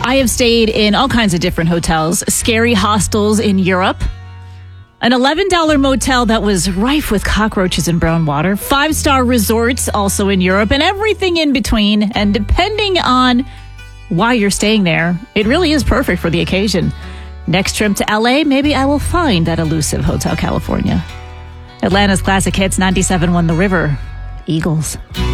I have stayed in all kinds of different hotels, scary hostels in Europe, an $11 motel that was rife with cockroaches and brown water, 5-star resorts also in Europe, and everything in between. And depending on why you're staying there, it really is perfect for the occasion. Next trip to LA, maybe I will find that elusive Hotel California. Atlanta's Classic Hits 97.1 The River. Eagles.